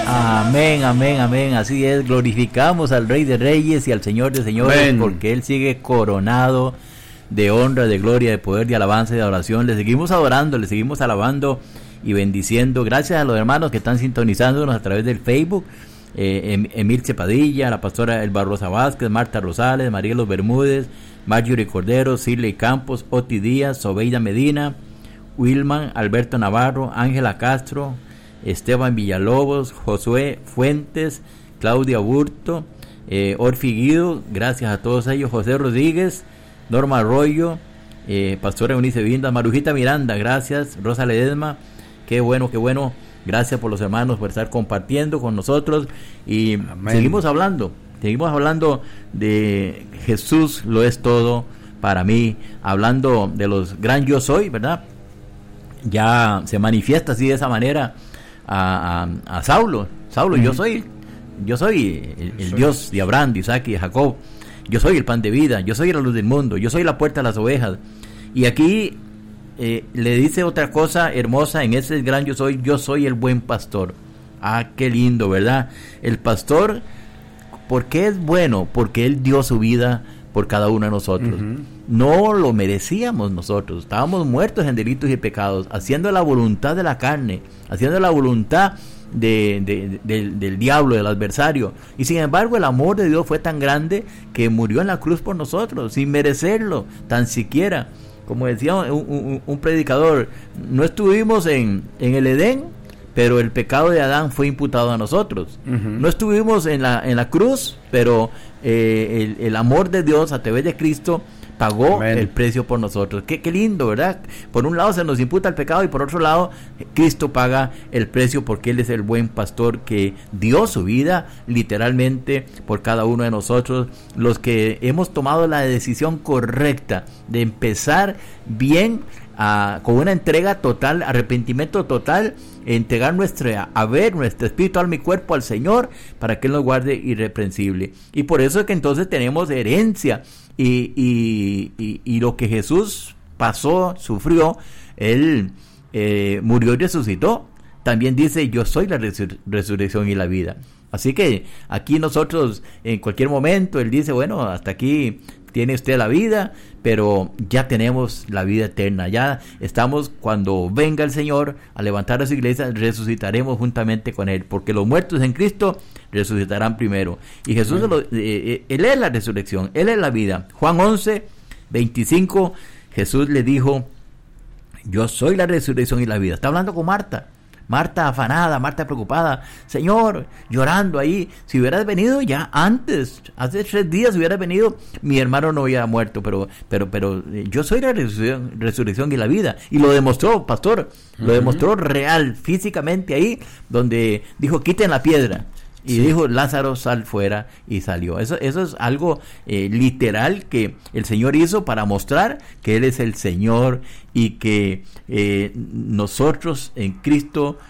Amén, amén, amén. Así es, glorificamos al Rey de Reyes y al Señor de Señores, amén, porque Él sigue coronado de honra, de gloria, de poder, de alabanza y de adoración. Le seguimos adorando, le seguimos alabando y bendiciendo. Gracias a los hermanos que están sintonizándonos a través del Facebook. Emir Cepadilla, la pastora Elba Rosa Vázquez, Marta Rosales, Marielos Bermúdez, Marjorie Cordero, Cirley Campos, Oti Díaz, Sobeida Medina, Wilman, Alberto Navarro, Ángela Castro, Esteban Villalobos, Josué Fuentes, Claudia Burto, Orfi Guido, gracias a todos ellos, José Rodríguez, Norma Arroyo, Pastora Eunice Vinda, Marujita Miranda, gracias, Rosa Ledesma, qué bueno, gracias por los hermanos por estar compartiendo con nosotros y amén. Seguimos hablando de Jesús lo es todo para mí, hablando de los gran yo soy, ¿verdad? Ya se manifiesta así de esa manera a Saulo, yo soy el Dios de Abraham, de Isaac y de Jacob, yo soy el pan de vida, yo soy la luz del mundo, yo soy la puerta de las ovejas. Y aquí le dice otra cosa hermosa en ese gran yo soy el buen pastor. Qué lindo, ¿verdad? El pastor, ¿por qué es bueno? Porque Él dio su vida por cada uno de nosotros. No lo merecíamos nosotros, estábamos muertos en delitos y pecados, haciendo la voluntad de la carne, haciendo la voluntad del diablo, del adversario, y sin embargo el amor de Dios fue tan grande que murió en la cruz por nosotros, sin merecerlo, tan siquiera. Como decía un predicador, no estuvimos en el Edén, pero el pecado de Adán fue imputado a nosotros. No estuvimos en la cruz, pero el amor de Dios a través de Cristo pagó amén. El precio por nosotros. Qué lindo, ¿verdad? Por un lado se nos imputa el pecado y por otro lado Cristo paga el precio porque Él es el buen pastor que dio su vida literalmente por cada uno de nosotros, los que hemos tomado la decisión correcta de empezar bien, con una entrega total, arrepentimiento total, entregar nuestro espíritu, alma y cuerpo al Señor para que Él nos guarde irreprensible. Y por eso es que entonces tenemos herencia y lo que Jesús pasó, sufrió, Él murió y resucitó. También dice, yo soy la resurrección y la vida. Así que aquí nosotros en cualquier momento Él dice, bueno, hasta aquí tiene usted la vida, pero ya tenemos la vida eterna, ya estamos, cuando venga el Señor a levantar a su iglesia, resucitaremos juntamente con Él, porque los muertos en Cristo resucitarán primero, y Jesús Él es la resurrección, Él es la vida. Juan 11:25, Jesús le dijo, yo soy la resurrección y la vida. Está hablando con Marta afanada, Marta preocupada, Señor, llorando ahí, si hubieras venido ya antes, hace 3 días hubieras venido, mi hermano no hubiera muerto, pero yo soy la resurrección y la vida, y lo demostró, pastor, lo demostró real, físicamente ahí, donde dijo, quiten la piedra, y dijo, Lázaro, sal fuera, y salió. Eso es algo literal que el Señor hizo para mostrar que Él es el Señor y que nosotros en Cristo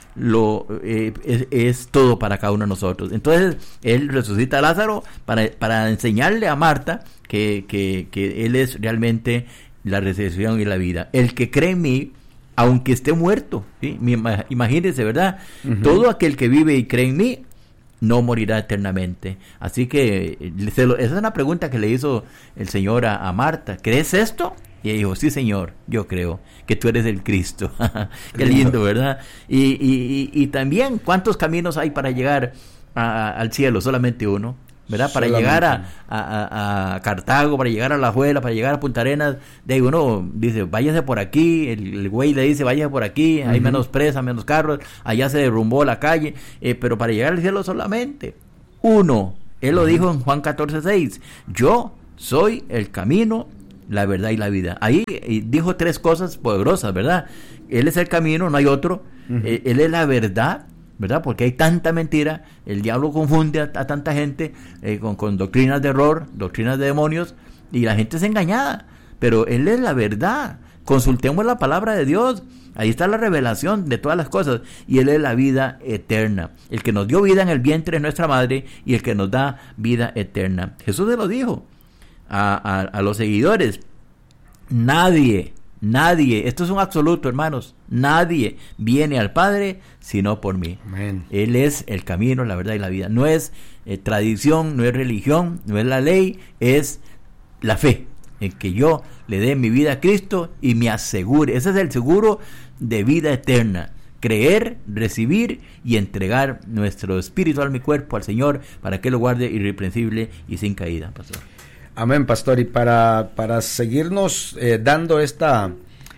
es todo para cada uno de nosotros. Entonces Él resucita a Lázaro para enseñarle a Marta que Él es realmente la resurrección y la vida. El que cree en mí, aunque esté muerto, ¿sí? Imagínense, ¿verdad? Todo aquel que vive y cree en mí no morirá eternamente. Así que esa es una pregunta que le hizo el Señor a Marta. ¿Crees esto? Y ella dijo, sí, Señor, yo creo que tú eres el Cristo. Qué lindo, ¿verdad? Y también, ¿cuántos caminos hay para llegar al cielo? Solamente uno, ¿verdad? Para llegar a Cartago, para llegar a La Juela, para llegar a Punta Arenas, de ahí uno dice, váyase por aquí, el güey le dice, váyase por aquí, hay menos presa, menos carros, allá se derrumbó la calle, pero para llegar al cielo solamente uno. Él lo dijo en Juan 14:6, yo soy el camino, la verdad y la vida. Ahí dijo 3 cosas poderosas, ¿verdad? Él es el camino, no hay otro, Él es la verdad, ¿verdad? Porque hay tanta mentira, el diablo confunde a tanta gente con doctrinas de error, doctrinas de demonios, y la gente es engañada, pero Él es la verdad. Consultemos la palabra de Dios, ahí está la revelación de todas las cosas, y Él es la vida eterna, el que nos dio vida en el vientre de nuestra madre y el que nos da vida eterna. Jesús se lo dijo a los seguidores, nadie Nadie, esto es un absoluto, hermanos, nadie viene al Padre sino por mí. Amén. Él es el camino, la verdad y la vida. No es tradición, no es religión, no es la ley, es la fe, en que yo le dé mi vida a Cristo y me asegure. Ese es el seguro de vida eterna. Creer, recibir y entregar nuestro espíritu, alma y cuerpo al Señor para que lo guarde irreprensible y sin caída, pastor. Amén, pastor. Y para seguirnos dando esta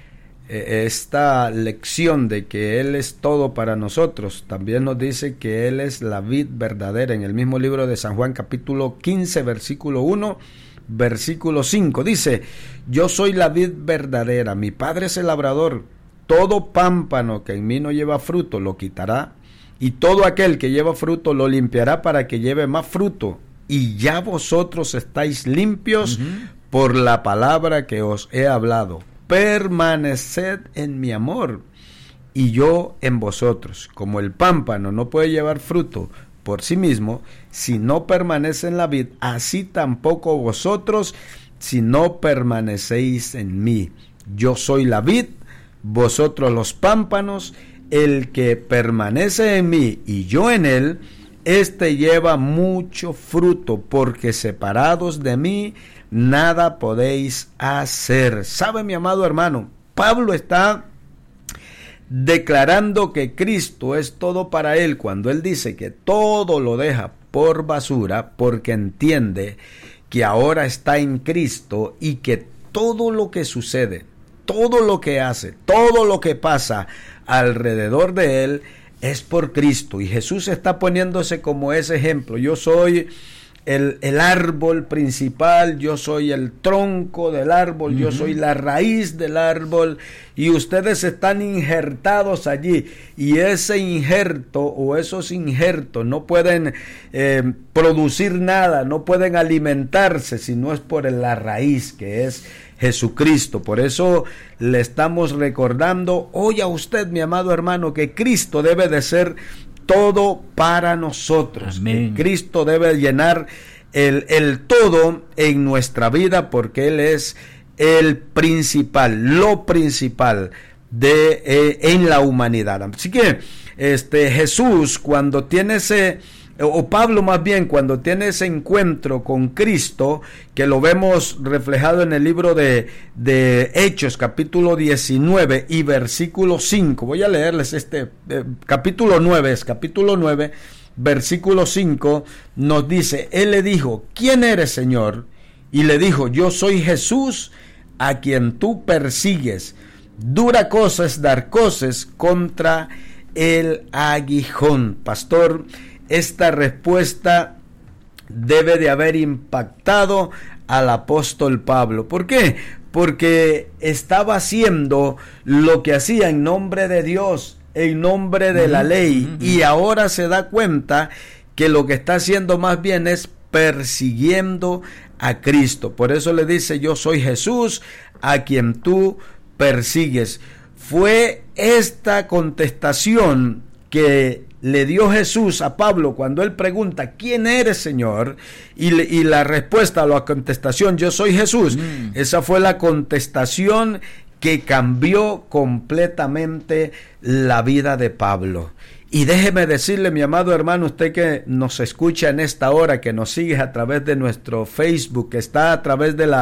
lección de que Él es todo para nosotros, también nos dice que Él es la vid verdadera. En el mismo libro de San Juan, capítulo 15, versículo 1, versículo 5, dice: yo soy la vid verdadera, mi Padre es el labrador. Todo pámpano que en mí no lleva fruto lo quitará, y todo aquel que lleva fruto lo limpiará para que lleve más fruto. Y ya vosotros estáis limpios por la palabra que os he hablado. Permaneced en mi amor, y yo en vosotros. Como el pámpano no puede llevar fruto por sí mismo, si no permanece en la vid, así tampoco vosotros, si no permanecéis en mí. Yo soy la vid, vosotros los pámpanos. El que permanece en mí y yo en él, este lleva mucho fruto, porque separados de mí nada podéis hacer. ¿Sabe, mi amado hermano? Pablo está declarando que Cristo es todo para él cuando él dice que todo lo deja por basura, porque entiende que ahora está en Cristo y que todo lo que sucede, todo lo que hace, todo lo que pasa alrededor de él es por Cristo. Y Jesús está poniéndose como ese ejemplo. Yo soy el árbol principal, yo soy el tronco del árbol, yo soy la raíz del árbol, y ustedes están injertados allí, y ese injerto o esos injertos no pueden producir nada, no pueden alimentarse si no es por la raíz, que es Jesucristo. Por eso le estamos recordando hoy a usted, mi amado hermano, que Cristo debe de ser todo para nosotros. Amén. Cristo debe llenar el todo en nuestra vida, porque Él es el principal, lo principal en la humanidad. Así que Jesús, cuando tiene Pablo más bien, cuando tiene ese encuentro con Cristo, que lo vemos reflejado en el libro de Hechos, capítulo 19 y versículo 5. Voy a leerles capítulo 9, versículo 5, nos dice: Él le dijo: ¿quién eres, Señor? Y le dijo: yo soy Jesús, a quien tú persigues. Dura cosa es dar coces contra el aguijón. Pastor, esta respuesta debe de haber impactado al apóstol Pablo. ¿Por qué? Porque estaba haciendo lo que hacía en nombre de Dios, en nombre de la ley, y ahora se da cuenta que lo que está haciendo más bien es persiguiendo a Cristo. Por eso le dice: yo soy Jesús, a quien tú persigues. Fue esta contestación que le dio Jesús a Pablo cuando él pregunta: ¿quién eres, Señor? Y la respuesta, la contestación: yo soy Jesús. Esa fue la contestación que cambió completamente la vida de Pablo. Y déjeme decirle, mi amado hermano, usted que nos escucha en esta hora, que nos sigue a través de nuestro Facebook, que está a través de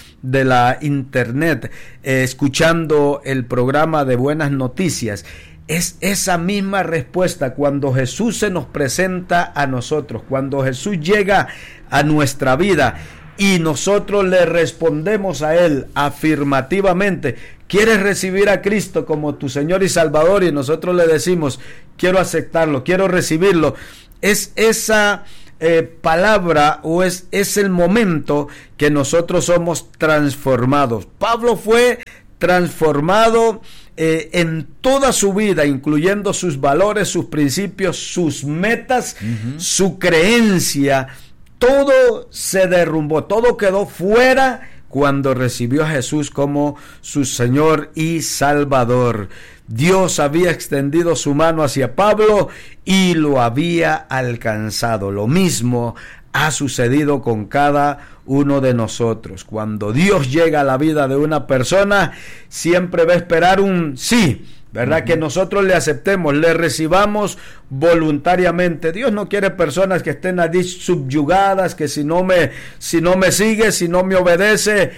la internet, escuchando el programa de Buenas Noticias, es esa misma respuesta cuando Jesús se nos presenta a nosotros, cuando Jesús llega a nuestra vida y nosotros le respondemos a Él afirmativamente. ¿Quieres recibir a Cristo como tu Señor y Salvador? Y nosotros le decimos: quiero aceptarlo, quiero recibirlo. Es esa palabra, o es el momento que nosotros somos transformados. Pablo fue transformado en toda su vida, incluyendo sus valores, sus principios, sus metas, su creencia. Todo se derrumbó, todo quedó fuera cuando recibió a Jesús como su Señor y Salvador. Dios había extendido su mano hacia Pablo y lo había alcanzado. Lo mismo ha sucedido con cada uno de nosotros. Cuando Dios llega a la vida de una persona, siempre va a esperar un sí, ¿verdad? Que nosotros le aceptemos, le recibamos voluntariamente. Dios no quiere personas que estén allí subyugadas, que si no me sigue, si no me obedece,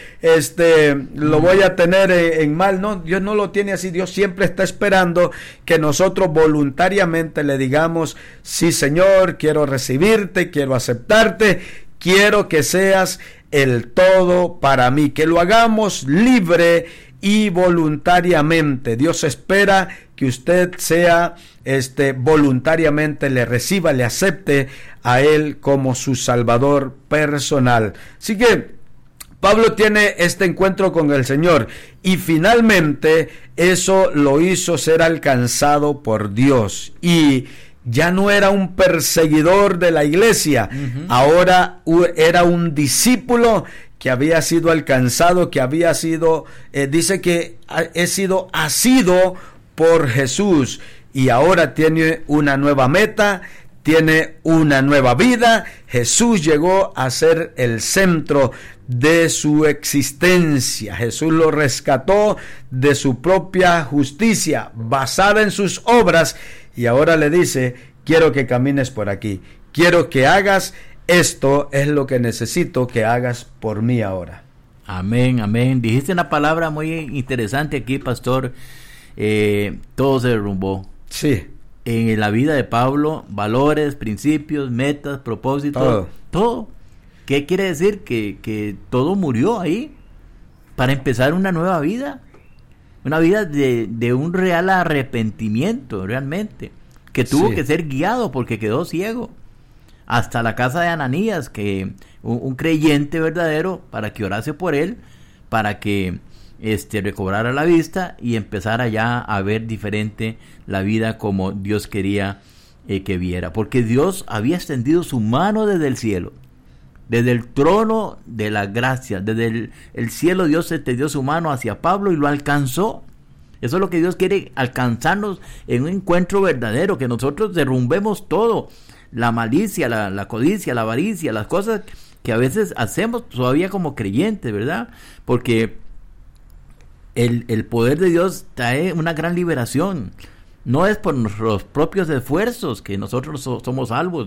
lo voy a tener en mal. No, Dios no lo tiene así. Dios siempre está esperando que nosotros voluntariamente le digamos: sí, Señor, quiero recibirte, quiero aceptarte, quiero que seas el todo para mí, que lo hagamos libre y voluntariamente. Dios espera que usted sea voluntariamente, le reciba, le acepte a Él como su Salvador personal. Así que Pablo tiene este encuentro con el Señor y finalmente eso lo hizo ser alcanzado por Dios, y ya no era un perseguidor de la iglesia, ahora era un discípulo que había sido alcanzado, que había sido, dice que he sido asido por Jesús, y ahora tiene una nueva meta, tiene una nueva vida. Jesús llegó a ser el centro de su existencia. Jesús lo rescató de su propia justicia, basada en sus obras, y ahora le dice: quiero que camines por aquí, quiero que hagas esto, es lo que necesito que hagas por mí ahora. Amén, amén. Dijiste una palabra muy interesante aquí, pastor. Todo se derrumbó. Sí. En la vida de Pablo, valores, principios, metas, propósitos, todo. ¿Qué quiere decir? Que todo murió ahí para empezar una nueva vida. Una vida de un real arrepentimiento, realmente. Que tuvo que ser guiado porque quedó ciego. Hasta la casa de Ananías, que un creyente verdadero, para que orase por él, para que recobrara la vista y empezara ya a ver diferente la vida como Dios quería que viera. Porque Dios había extendido su mano desde el cielo, desde el trono de la gracia, desde el cielo. Dios extendió su mano hacia Pablo y lo alcanzó. Eso es lo que Dios quiere, alcanzarnos en un encuentro verdadero, que nosotros derrumbemos todo. La malicia, la codicia, la avaricia, las cosas que a veces hacemos todavía como creyentes, ¿verdad? Porque el poder de Dios trae una gran liberación. No es por nuestros propios esfuerzos que nosotros somos salvos.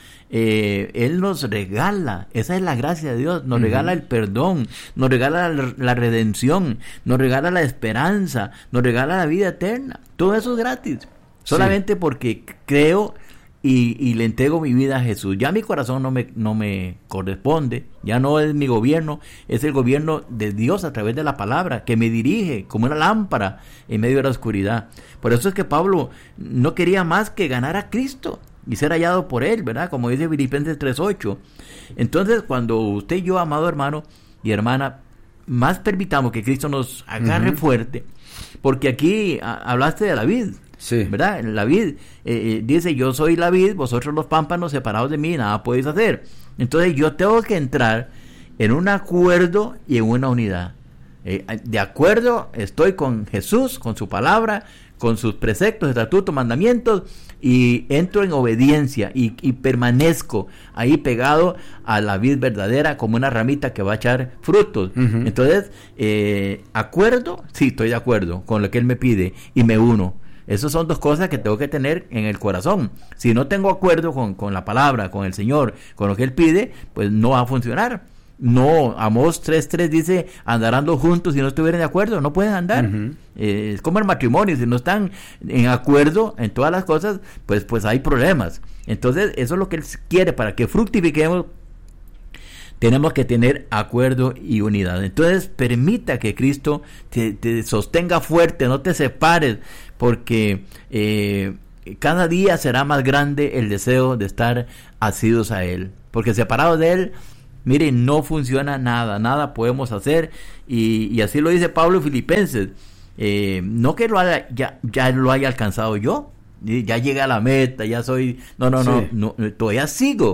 Él nos regala, esa es la gracia de Dios, nos regala el perdón, nos regala la redención, nos regala la esperanza, nos regala la vida eterna. Todo eso es gratis, solamente porque creo y le entrego mi vida a Jesús. Ya mi corazón no me corresponde, ya no es mi gobierno, es el gobierno de Dios a través de la palabra, que me dirige como una lámpara en medio de la oscuridad. Por eso es que Pablo no quería más que ganar a Cristo y ser hallado por Él, ¿verdad? Como dice Filipenses 3:8. Entonces, cuando usted y yo, amado hermano y hermana, más permitamos que Cristo nos agarre fuerte, porque aquí hablaste de la vid, ¿verdad? La vid dice: yo soy la vid, vosotros los pámpanos, separados de mí nada podéis hacer. Entonces yo tengo que entrar en un acuerdo y en una unidad. De acuerdo estoy con Jesús, con su palabra, con sus preceptos, estatutos, mandamientos, y entro en obediencia y permanezco ahí pegado a la vid verdadera como una ramita que va a echar frutos. Entonces, acuerdo, sí, estoy de acuerdo con lo que Él me pide y me uno. Esas son dos cosas que tengo que tener en el corazón. Si no tengo acuerdo con la palabra, con el Señor, con lo que Él pide, pues no va a funcionar. No, Amós 3:3 dice: andarán los juntos si no estuvieran de acuerdo, no pueden andar. Es como el matrimonio, si no están en acuerdo en todas las cosas, pues hay problemas. Entonces, eso es lo que Él quiere, para que fructifiquemos. Tenemos que tener acuerdo y unidad. Entonces, permita que Cristo te sostenga fuerte, no te separes, porque cada día será más grande el deseo de estar asidos a Él. Porque separados de Él, miren, no funciona nada podemos hacer. Y así lo dice Pablo en Filipenses. No que ya lo haya alcanzado yo, ya llegué a la meta, ya soy... No, todavía sigo.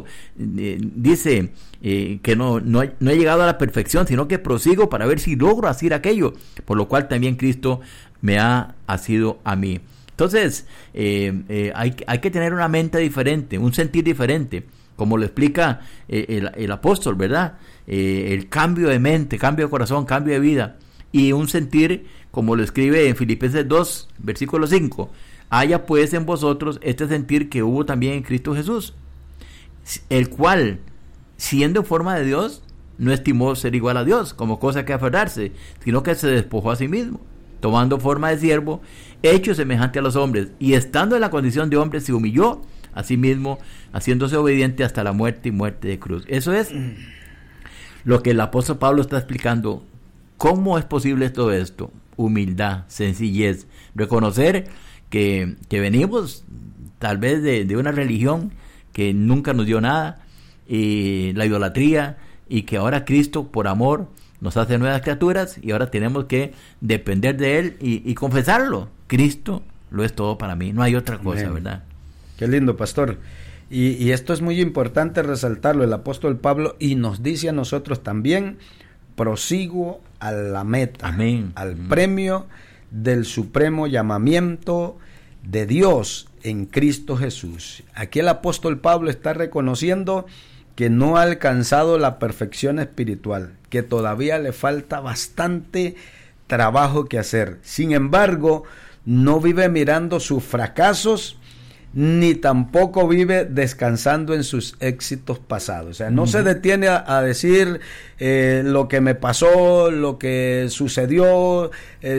Dice que no he llegado a la perfección, sino que prosigo para ver si logro hacer aquello, por lo cual también Cristo me ha asido a mí. Entonces, hay que tener una mente diferente, un sentir diferente. como lo explica el apóstol, ¿verdad? El cambio de mente, cambio de corazón, cambio de vida, y un sentir, como lo escribe en Filipenses 2, versículo 5, haya pues en vosotros este sentir que hubo también en Cristo Jesús, el cual, siendo en forma de Dios, no estimó ser igual a Dios como cosa que aferrarse, sino que se despojó a sí mismo, tomando forma de siervo, hecho semejante a los hombres, y estando en la condición de hombre, se humilló a sí mismo, haciéndose obediente hasta la muerte y muerte de cruz. Eso es lo que el apóstol Pablo está explicando. ¿Cómo es posible todo esto? Humildad, sencillez, reconocer que venimos tal vez de una religión que nunca nos dio nada, y la idolatría, y que ahora Cristo, por amor, nos hace nuevas criaturas, y ahora tenemos que depender de Él y confesarlo. Cristo lo es todo para mí, no hay otra cosa. Amén. ¿Verdad? Qué lindo, pastor. Y esto es muy importante resaltarlo, el apóstol Pablo, y nos dice a nosotros también: prosigo a la meta, amén, al premio del supremo llamamiento de Dios en Cristo Jesús. Aquí el apóstol Pablo está reconociendo que no ha alcanzado la perfección espiritual, que todavía le falta bastante trabajo que hacer. Sin embargo, no vive mirando sus fracasos, ni tampoco vive descansando en sus éxitos pasados. O sea, no se detiene a decir lo que me pasó, lo que sucedió,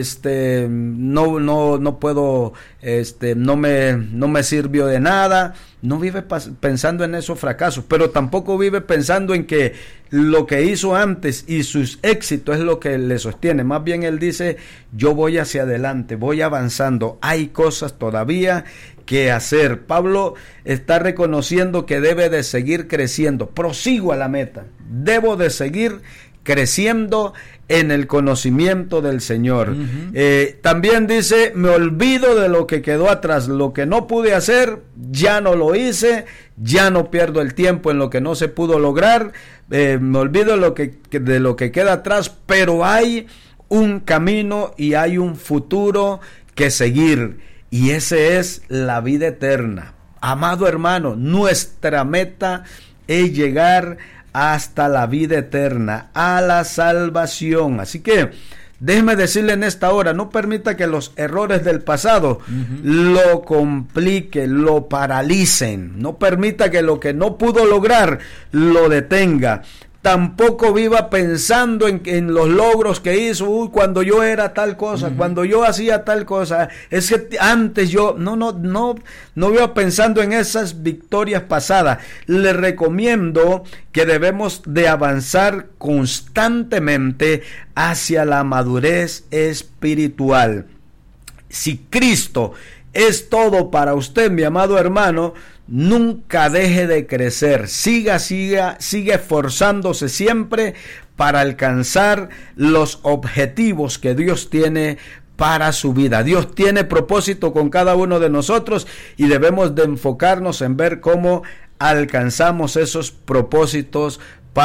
no puedo, no me sirvió de nada. No vive pensando en esos fracasos, pero tampoco vive pensando en que lo que hizo antes y sus éxitos es lo que le sostiene. Más bien él dice: yo voy hacia adelante, voy avanzando, hay cosas todavía que hacer. Pablo está reconociendo que debe de seguir creciendo. Prosigo a la meta, debo de seguir creciendo en el conocimiento del Señor. También dice: me olvido de lo que quedó atrás, lo que no pude hacer, ya no lo hice, ya no pierdo el tiempo en lo que no se pudo lograr, me olvido de lo que queda atrás, pero hay un camino y hay un futuro que seguir, y ese es la vida eterna. Amado hermano, nuestra meta es llegar hasta la vida eterna, a la salvación. Así que déjeme decirle en esta hora: no permita que los errores del pasado lo compliquen, lo paralicen. No permita que lo que no pudo lograr lo detenga. Tampoco viva pensando en los logros que hizo. Cuando yo era tal cosa, cuando yo hacía tal cosa, es que antes yo no viva pensando en esas victorias pasadas. Le recomiendo que debemos de avanzar constantemente hacia la madurez espiritual. Si Cristo es todo para usted, mi amado hermano, nunca deje de crecer, sigue esforzándose siempre para alcanzar los objetivos que Dios tiene para su vida. Dios tiene propósito con cada uno de nosotros y debemos de enfocarnos en ver cómo alcanzamos esos propósitos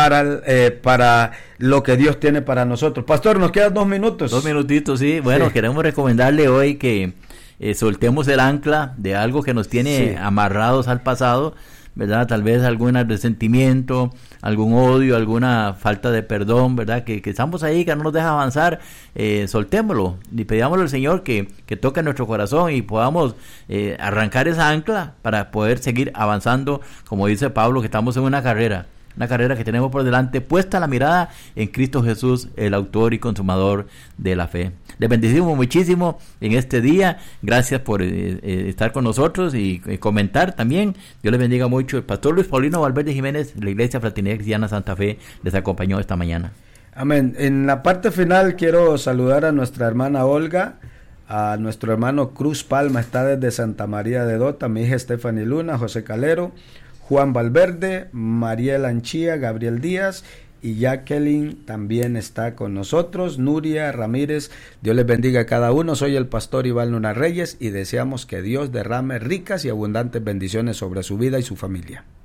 para lo que Dios tiene para nosotros. Pastor, nos quedan 2 minutos. 2 minutitos, sí. Bueno, queremos recomendarle hoy que soltemos el ancla de algo que nos tiene amarrados al pasado, ¿verdad? Tal vez algún resentimiento, algún odio, alguna falta de perdón, ¿verdad? Que estamos ahí, que no nos deja avanzar. Soltémoslo y pedámosle al Señor que toque nuestro corazón y podamos arrancar esa ancla para poder seguir avanzando, como dice Pablo, que estamos en una carrera que tenemos por delante, puesta la mirada en Cristo Jesús, el autor y consumador de la fe. Les bendecimos muchísimo en este día. Gracias por estar con nosotros y comentar también. Dios les bendiga mucho. El pastor Luis Paulino Valverde Jiménez, de la Iglesia Fraternidad Cristiana Santa Fe, les acompañó esta mañana. Amén. En la parte final quiero saludar a nuestra hermana Olga, a nuestro hermano Cruz Palma, está desde Santa María de Dota, mi hija Stephanie Luna, José Calero, Juan Valverde, Mariel Anchía, Gabriel Díaz y Jacqueline también está con nosotros, Nuria Ramírez. Dios les bendiga a cada uno. Soy el pastor Iván Luna Reyes y deseamos que Dios derrame ricas y abundantes bendiciones sobre su vida y su familia.